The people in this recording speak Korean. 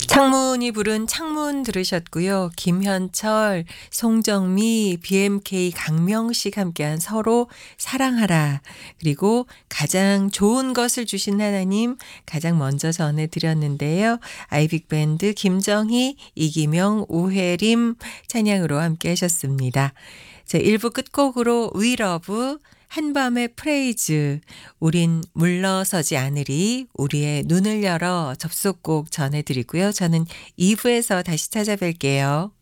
창문이 부른 창문 들으셨고요. 김현철, 송정미, BMK 강명식 함께한 서로 사랑하라. 그리고 가장 좋은 것을 주신 하나님 가장 먼저 전해드렸는데요. 아이빅밴드 김정희, 이기명, 오혜림 찬양으로 함께 하셨습니다. 제 1부 끝곡으로 위러브 한밤의 프레이즈, 우린 물러서지 않으리, 우리의 눈을 열어 접속곡 전해드리고요. 저는 2부에서 다시 찾아뵐게요.